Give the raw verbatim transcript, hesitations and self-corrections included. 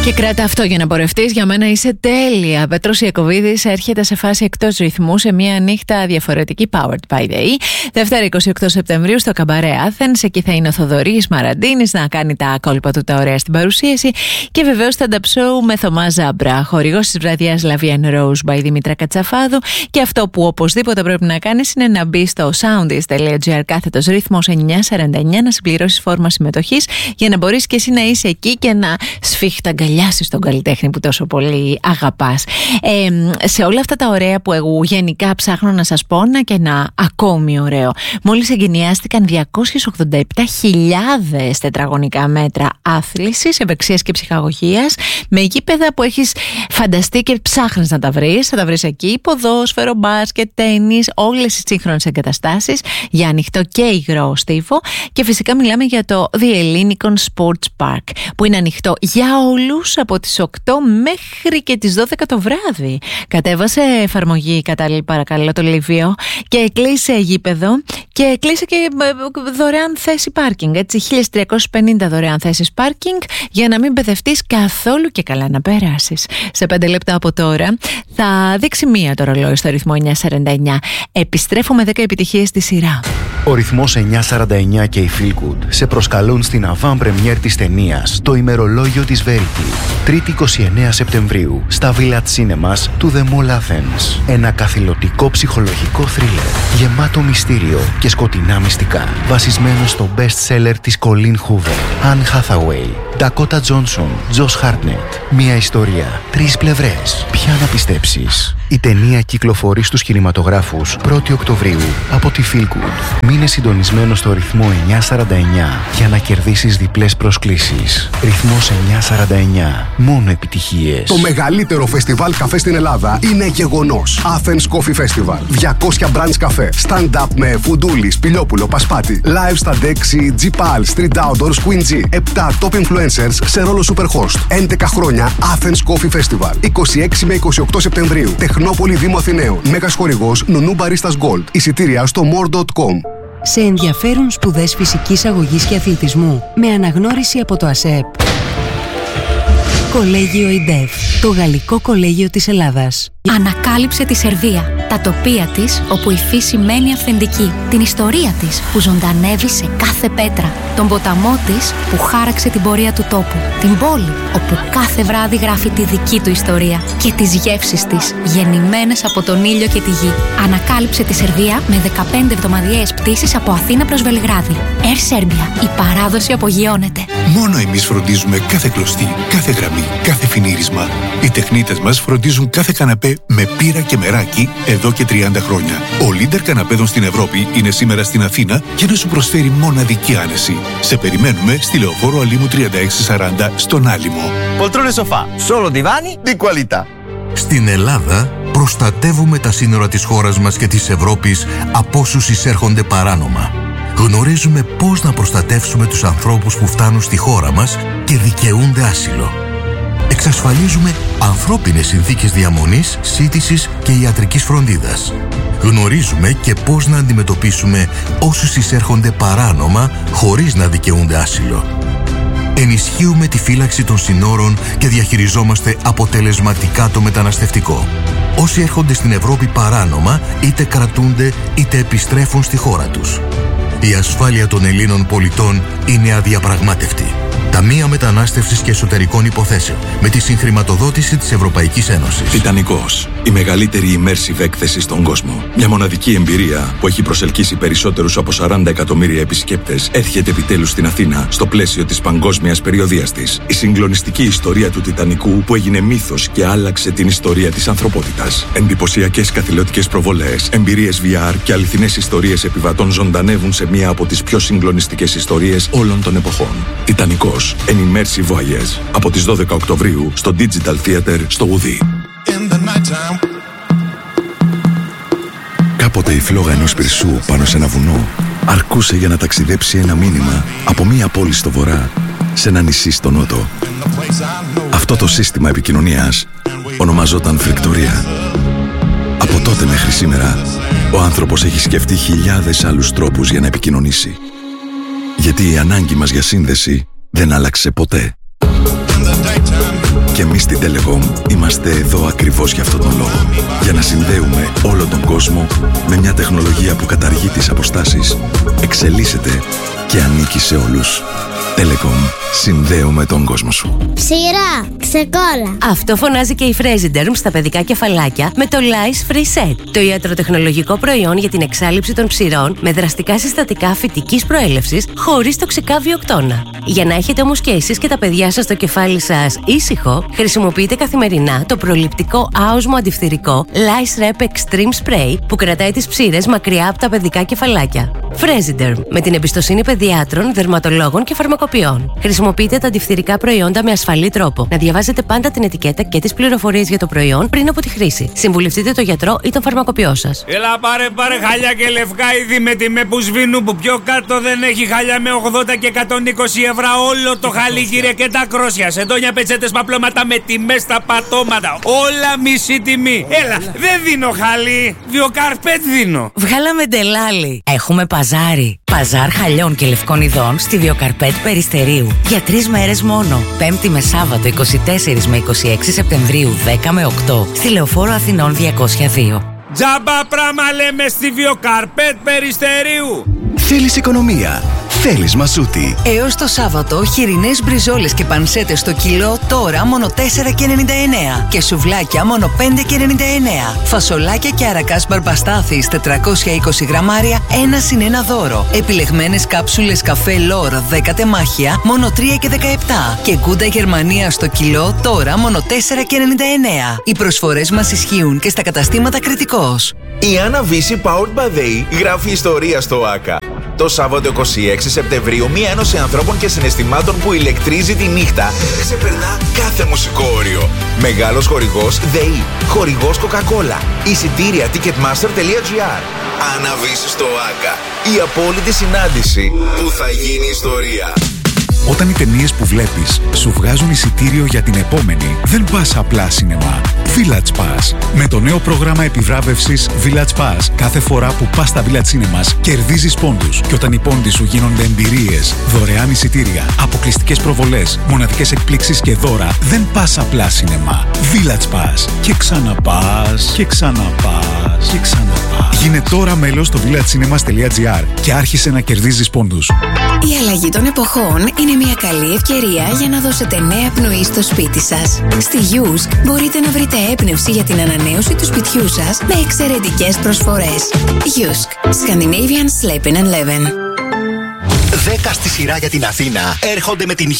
Και κράτα αυτό για να πορευτείς. Για μένα είσαι τέλεια. Πέτρος Ιακωβίδης έρχεται σε φάση εκτός ρυθμού σε μια νύχτα διαφορετική. Powered by the E. Δευτέρα εικοστή ογδόη Σεπτεμβρίου στο Καμπαρέ Athens. Εκεί θα είναι ο Θοδωρής Μαραντίνης να κάνει τα κόλπα του τα ωραία στην παρουσίαση. Και βεβαίως stand-up show με Θωμά Ζάμπρα. Χορηγός της βραδιάς Lavian Rose by Δημήτρα Κατσαφάδου. Και αυτό που οπωσδήποτε πρέπει να κάνεις είναι να μπει στο soundis.gr κάθετος ρυθμός εννιακόσια σαράντα εννιά να συμπληρώσεις φόρμα συμμετοχής για να μπορείς και εσύ να είσαι εκεί και να σφιχταγκαλιάσεις τον καλλιτέχνη που τόσο πολύ αγαπάς. Ε, σε όλα αυτά τα ωραία που εγώ γενικά ψάχνω να σας πω, να και ένα ακόμη ωραίο. Μόλις εγκαινιάστηκαν διακόσιες ογδόντα επτά χιλιάδες τετραγωνικά μέτρα άθλησης, ευεξίας και ψυχαγωγίας, με γήπεδα που έχεις φανταστεί και ψάχνεις να τα βρεις. Θα τα βρεις εκεί, ποδόσφαιρο, μπάσκετ, τένις, όλες τις σύγχρονες εγκαταστάσεις για ανοιχτό και υγρό στίβο. Και φυσικά μιλάμε για το The Ellinikon Sports Park, που είναι ανοιχτό για όλους από τις οκτώ μέχρι και τις δώδεκα το βράδυ. Κατέβασε εφαρμογή κατάλληλη παρακαλώ το Λίβιο και κλείσε γήπεδο και κλείσε και δωρεάν θέση πάρκινγκ, έτσι, χίλιες τριακόσιες πενήντα δωρεάν θέσεις πάρκινγκ για να μην μπερδευτείς καθόλου και καλά να περάσεις. Σε πέντε λεπτά από τώρα θα δείξει μία το ρολόι στο ρυθμό εννιακόσια σαράντα εννιά. Επιστρέφω με δέκα επιτυχίες στη σειρά. Ο ρυθμός εννιακόσια σαράντα εννιά και η Feel Good σε προσκαλούν στην avant premiere της ταινίας «Το ημερολόγιο της Verity». Τρίτη εικοστή ενάτη Σεπτεμβρίου στα Village Cinemas του The Mall Athens. Ένα καθηλωτικό ψυχολογικό θρίλερ γεμάτο μυστήριο και σκοτεινά μυστικά. Βασισμένο στο best seller της Colleen Hoover, Anne Hathaway, Dakota Johnson, Josh Hartnett. Μια ιστορία, τρεις πλευρές. Ποια να πιστέψεις? Η ταινία κυκλοφορεί στους κινηματογράφους πρώτη Οκτωβρίου από τη Feel Good. Μείνε συντονισμένο στο ρυθμό εννιακόσια σαράντα εννιά για να κερδίσεις διπλές προσκλήσεις. Ρυθμός εννιακόσια σαράντα εννιά. Μόνο επιτυχίες. Το μεγαλύτερο φεστιβάλ καφέ στην Ελλάδα είναι γεγονός. Athens Coffee Festival. διακόσια brands καφέ. Stand-up με Φουντούλη, Σπηλιόπουλο, Πασπάτη. Live στα Dexy, G-Pal, Street Outdoors, Queen G. επτά top influencers σε ρόλο superhost. έντεκα χρόνια Athens Coffee Festival. είκοσι έξι με είκοσι οκτώ Σεπτεμβρίου. Τεχνόπολη Δήμου Αθηναίων. Μέγας χορηγός Νουνού Baristas Gold. Εισιτήρια στο more τελεία com. Σε ενδιαφέρουν σπουδές φυσικής αγωγής και αθλητισμού με αναγνώριση από το ΑΣΕΠ. Κολέγιο ΙΝΤΕΦ, το Γαλλικό Κολέγιο της Ελλάδας. Ανακάλυψε τη Σερβία, τα τοπία της όπου η φύση μένει αυθεντική, την ιστορία της που ζωντανεύει σε κάθε πέτρα, τον ποταμό της που χάραξε την πορεία του τόπου, την πόλη όπου κάθε βράδυ γράφει τη δική του ιστορία και τις γεύσεις της γεννημένες από τον ήλιο και τη γη. Ανακάλυψε τη Σερβία με δεκαπέντε εβδομαδιαίες πτήσεις από Αθήνα προς Βελιγράδι. Air Serbia, η παράδοση απογειώνεται. Μόνο εμείς φροντίζουμε κάθε κλωστή, κάθε γραμμή, κάθε φινίρισμα. Οι τεχνίτες μας φροντίζουν κάθε καναπέ με πύρα και μεράκι εδώ και τριάντα χρόνια. Ο leader καναπέδων στην Ευρώπη είναι σήμερα στην Αθήνα για να σου προσφέρει μοναδική άνεση. Σε περιμένουμε στη Λεωφόρο Αλήμου τριάντα έξι σαράντα στον Άλυμο. Poltrone sofà, solo divani di qualità. Στην Ελλάδα προστατεύουμε τα σύνορα της χώρας μας και της Ευρώπης από όσους εισέρχονται παράνομα. Γνωρίζουμε πώς να προστατεύσουμε τους ανθρώπους που φτάνουν στη χώρα μας και δικαιούνται άσυλο. Εξασφαλίζουμε ανθρώπινες συνθήκες διαμονής, σύντησης και ιατρικής φροντίδας. Γνωρίζουμε και πώς να αντιμετωπίσουμε όσους εισέρχονται παράνομα χωρίς να δικαιούνται άσυλο. Ενισχύουμε τη φύλαξη των συνόρων και διαχειριζόμαστε αποτελεσματικά το μεταναστευτικό. Όσοι έρχονται στην Ευρώπη παράνομα είτε κρατούνται είτε επιστρέφουν στη χώρα τους. Η ασφάλεια των Ελλήνων πολιτών είναι αδιαπραγμάτευτη. Ταμεία Μετανάστευσης και Εσωτερικών Υποθέσεων με τη συγχρηματοδότηση της Ευρωπαϊκής Ένωσης. Τιτανικός. Η μεγαλύτερη immersive έκθεση στον κόσμο. Μια μοναδική εμπειρία που έχει προσελκύσει περισσότερους από σαράντα εκατομμύρια επισκέπτες έρχεται επιτέλους στην Αθήνα στο πλαίσιο της παγκόσμιας περιοδείας της. Η συγκλονιστική ιστορία του Τιτανικού που έγινε μύθος και άλλαξε την ιστορία της ανθρωπότητας. Εντυπωσιακές καθηλωτικές προβολές, εμπειρίες βι αρ και αληθινές ιστορίες επιβατών ζωντανεύουν σε μία από τις πιο συγκλονιστικές ιστορίες όλων των εποχών. Τιτανικός. An Immersive Voyage από τις δώδεκα Οκτωβρίου στο Digital Theater στο Ουδί. Κάποτε η φλόγα ενός πυρσού πάνω σε ένα βουνό αρκούσε για να ταξιδέψει ένα μήνυμα από μία πόλη στο βορρά σε ένα νησί στο νότο. Αυτό το σύστημα επικοινωνίας ονομαζόταν φρικτορία. Από τότε μέχρι σήμερα ο άνθρωπος έχει σκεφτεί χιλιάδες άλλους τρόπους για να επικοινωνήσει. Γιατί η ανάγκη μας για σύνδεση δεν άλλαξε ποτέ. Και εμείς στην Telecom είμαστε εδώ ακριβώς για αυτόν τον λόγο. Για να συνδέουμε όλο τον κόσμο με μια τεχνολογία που καταργεί τις αποστάσεις, εξελίσσεται και ανήκει σε όλους. Telecom. Συνδέουμε τον κόσμο σου. Σειρά, ξεκόλα. Αυτό φωνάζει και η Fresiderm στα παιδικά κεφαλάκια με το Lice Free Set. Το ιατροτεχνολογικό προϊόν για την εξάλειψη των ψηρών με δραστικά συστατικά φυτικής προέλευσης χωρίς τοξικά βιοκτώνα. Για να έχετε όμως και εσείς και τα παιδιά σας το κεφάλι σας ήσυχο, χρησιμοποιείτε καθημερινά το προληπτικό άοσμο αντιφθυρικό Lice Rep Extreme Spray που κρατάει τις ψήρες μακριά από τα παιδικά κεφαλάκια. Fresiderm, με την εμπιστοσύνη παιδιάτρων, δερματολόγων και φαρμακοποιών. Χρησιμοποιείτε τα αντιφθυρικά προϊόντα με ασφαλή τρόπο. Να διαβάζετε πάντα την ετικέτα και τις πληροφορίες για το προϊόν πριν από τη χρήση. Συμβουλευτείτε τον γιατρό ή τον φαρμακοποιό σας. Έλα πάρε πάρε χαλιά και λευκά είδη με τιμέ που σβήνουν, που πιο κάτω δεν έχει χαλιά με ογδόντα και εκατόν είκοσι ευρώ όλο το χαλί, κύριε, και τα κρόσια. Σεντόνια, πετσέτες, παπλώματα με τιμές στα πατώματα. Όλα μισή τιμή. Έλα, δεν δίνω χαλί. Βιοκαρπέτ δίνω. Βγάλαμε ντελάλι. Έχουμε παζάρι. Παζάρ χαλιών και λευκών ειδών στη Βιοκαρπέτ Περιστερίου. Για τρεις μέρες μόνο. Πέμπτη με Σάββατο είκοσι τέσσερις με είκοσι έξι Σεπτεμβρίου δέκα με οκτώ. Στη Λεωφόρο Αθηνών διακόσια δύο. Τζάμπα πράμα λέμε στη Βιοκαρπέτ Περιστερίου. Θέλεις οικονομία. Θέλεις Μασούτη. Έως το Σάββατο, χοιρινές μπριζόλες και πανσέτες στο κιλό τώρα μόνο τέσσερα και ενενήντα εννέα και σουβλάκια μόνο πέντε και ενενήντα εννέα. Φασολάκια και αρακάς μπαρμπαστάθης τετρακόσια είκοσι γραμμάρια, ένα συν ένα δώρο. Επιλεγμένες κάψουλες καφέ Λόρ δέκα τεμάχια μόνο τρία και δεκαεπτά και γκούντα Γερμανία στο κιλό τώρα μόνο τέσσερα και ενενήντα εννέα. Οι προσφορές μας ισχύουν και στα καταστήματα Κρητικός. Η Άννα Βύση Powered by They γράφει ιστορία στο ΆΚΑ. Το Σάββατο είκοσι έξι Σεπτεμβρίου, μία ένωση ανθρώπων και συναισθημάτων που ηλεκτρίζει τη νύχτα ξεπερνά κάθε μουσικό όριο. Μεγάλος χορηγός ΔΕΗ, χορηγός Coca-Cola, εισιτήρια ticketmaster τελεία gr. Άννα Βύση στο ΆΚΑ. Η απόλυτη συνάντηση που θα γίνει ιστορία. Όταν οι ταινίες που βλέπεις σου βγάζουν εισιτήριο για την επόμενη, δεν πας απλά σινεμά. Village Pass. Με το νέο πρόγραμμα επιβράβευσης Village Pass, κάθε φορά που πας στα Village Cinemas, κερδίζεις πόντους. Και όταν οι πόντοι σου γίνονται εμπειρίες, δωρεάν εισιτήρια, αποκλειστικές προβολές, μοναδικές εκπλήξεις και δώρα, δεν πας απλά σινεμά. Village Pass. Και ξαναπάς, και ξαναπάς, και ξαναπάς. Γίνε τώρα μέλος στο village cinemas τελεία gr και άρχισε να κερδίζεις πόντους. Η αλλαγή των εποχών είναι μια καλή ευκαιρία για να δώσετε νέα πνοή στο σπίτι σας. Στη Γιούσκ μπορείτε να βρείτε έμπνευση για την ανανέωση του σπιτιού σας με εξαιρετικές προσφορές. Γιούσκ, Scandinavian Sleeping and Leven. δέκα στη σειρά για την Αθήνα έρχονται με την